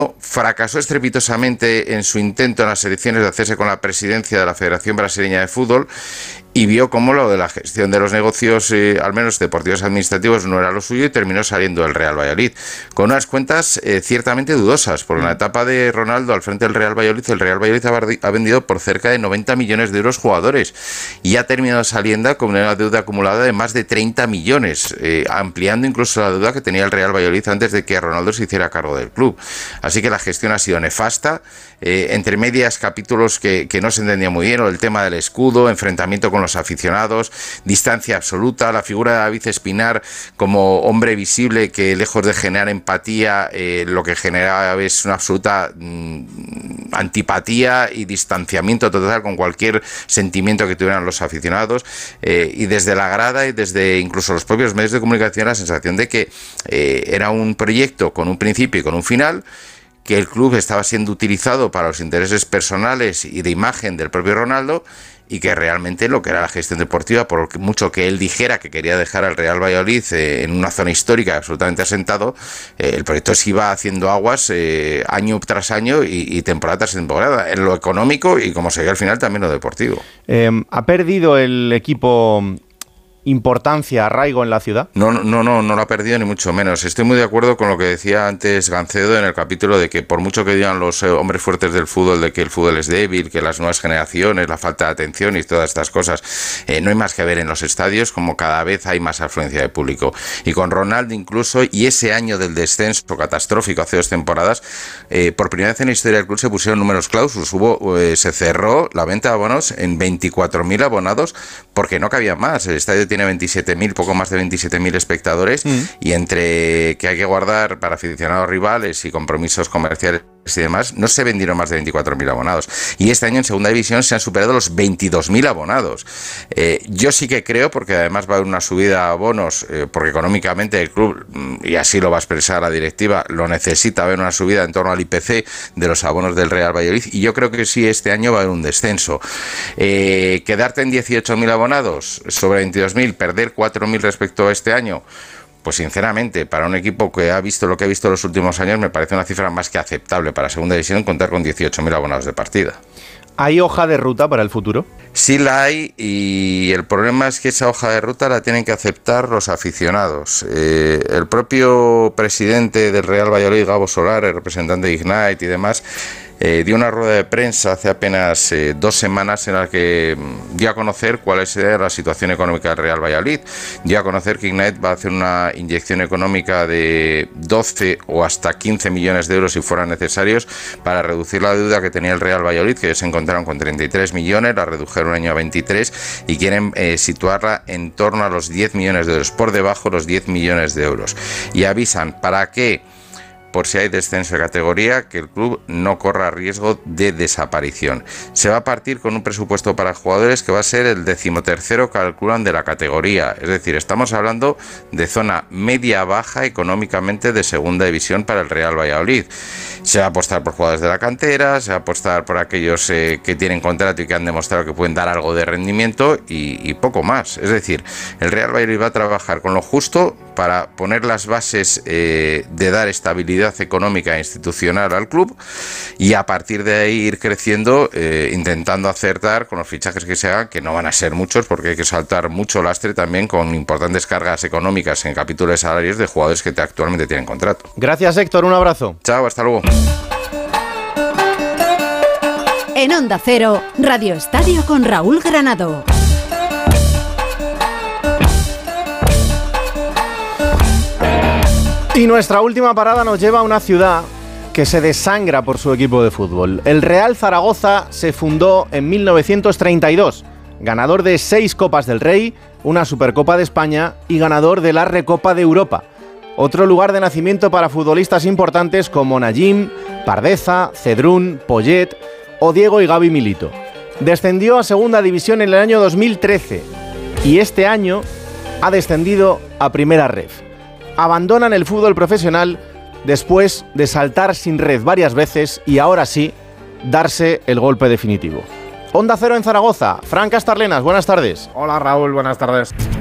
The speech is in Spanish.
fracasó estrepitosamente en su intento en las elecciones de hacerse con la presidencia de la Federación Brasileña de Fútbol y vio cómo lo de la gestión de los negocios, al menos deportivos administrativos, no era lo suyo y terminó saliendo el Real Valladolid con unas cuentas ciertamente dudosas, porque en la etapa de Ronaldo al frente del Real Valladolid ha vendido por cerca de 90 millones de euros jugadores y ha terminado saliendo con una deuda acumulada de más de 30 millones, ampliando incluso la deuda que tenía el Real Valladolid antes de que Ronaldo se hiciera cargo del club. Así que la gestión ha sido nefasta, entre medias capítulos que no se entendía muy bien, o el tema del escudo, enfrentamiento con los aficionados, distancia absoluta, la figura de David Espinar como hombre visible que lejos de generar empatía, lo que genera es una absoluta antipatía y distanciamiento total con cualquier sentimiento que tuvieran los aficionados, y desde la grada y desde incluso los propios medios de comunicación la sensación de que era un proyecto con un principio y con un final, que el club estaba siendo utilizado para los intereses personales y de imagen del propio Ronaldo, y que realmente lo que era la gestión deportiva, por mucho que él dijera que quería dejar al Real Valladolid en una zona histórica absolutamente asentado, el proyecto se iba haciendo aguas año tras año y temporada tras temporada, en lo económico y, como se ve al final, también lo deportivo. ¿Ha perdido el equipo importancia, arraigo en la ciudad? No lo ha perdido ni mucho menos. Estoy muy de acuerdo con lo que decía antes Gancedo en el capítulo de que por mucho que digan los hombres fuertes del fútbol de que el fútbol es débil, que las nuevas generaciones, la falta de atención y todas estas cosas, no hay más que ver en los estadios como cada vez hay más afluencia de público. Y con Ronaldo incluso, y ese año del descenso catastrófico hace 2 temporadas, por primera vez en la historia del club se pusieron números clausus. Se cerró la venta de abonos en 24.000 abonados porque no cabía más. El estadio tiene 27.000, poco más de 27.000 espectadores, y entre que hay que guardar para aficionados rivales y compromisos comerciales y demás, no se vendieron más de 24.000 abonados. Y este año en segunda división se han superado los 22.000 abonados. Yo sí que creo, porque además va a haber una subida a abonos, porque económicamente el club, y así lo va a expresar la directiva, lo necesita, haber una subida en torno al IPC de los abonos del Real Valladolid, y yo creo que sí, este año va a haber un descenso. Quedarte en 18.000 abonados sobre 22.000, perder 4.000 respecto a este año, pues sinceramente, para un equipo que ha visto lo que ha visto en los últimos años, me parece una cifra más que aceptable para segunda división contar con 18.000 abonados de partida. ¿Hay hoja de ruta para el futuro? Sí la hay, y el problema es que esa hoja de ruta la tienen que aceptar los aficionados. El propio presidente del Real Valladolid, Gabo Solar, el representante de Ignite y demás, dio una rueda de prensa hace apenas 2 semanas en la que dio a conocer cuál es la situación económica del Real Valladolid. Dio a conocer que Ignite va a hacer una inyección económica de 12 o hasta 15 millones de euros si fueran necesarios para reducir la deuda que tenía el Real Valladolid, que ellos se encontraron con 33 millones, la redujeron un año a 23 y quieren situarla en torno a los 10 millones de euros, por debajo de los 10 millones de euros. Y avisan para que, por si hay descenso de categoría, que el club no corra riesgo de desaparición. Se va a partir con un presupuesto para jugadores que va a ser el 13º, calculan, de la categoría. Es decir, estamos hablando de zona media-baja económicamente de segunda división para el Real Valladolid. Se va a apostar por jugadores de la cantera, se va a apostar por aquellos que tienen contrato y que han demostrado que pueden dar algo de rendimiento y poco más. Es decir, el Real Valladolid va a trabajar con lo justo para poner las bases de dar estabilidad económica e institucional al club, y a partir de ahí ir creciendo, intentando acertar con los fichajes que se hagan, que no van a ser muchos porque hay que saltar mucho lastre también con importantes cargas económicas en capítulos de salarios de jugadores que actualmente tienen contrato. Gracias, Héctor, un abrazo. Chao, hasta luego. En Onda Cero, Radio Estadio con Raúl Granado. Y nuestra última parada nos lleva a una ciudad que se desangra por su equipo de fútbol. El Real Zaragoza se fundó en 1932, ganador de 6 Copas del Rey, una Supercopa de España y ganador de la Recopa de Europa. Otro lugar de nacimiento para futbolistas importantes como Najim, Pardeza, Cedrún, Poyet o Diego y Gaby Milito. Descendió a Segunda División en el año 2013 y este año ha descendido a Primera Ref. Abandonan el fútbol profesional después de saltar sin red varias veces y ahora sí darse el golpe definitivo. Onda Cero en Zaragoza. Fran Castarlenas, buenas tardes. Hola Raúl, buenas tardes.